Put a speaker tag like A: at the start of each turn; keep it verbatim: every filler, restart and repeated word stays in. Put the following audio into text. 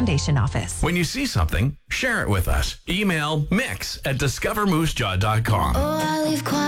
A: Foundation Office.
B: When you see something, share it with us. Email mix at discover moose jaw dot com.
C: Oh, I leave quiet.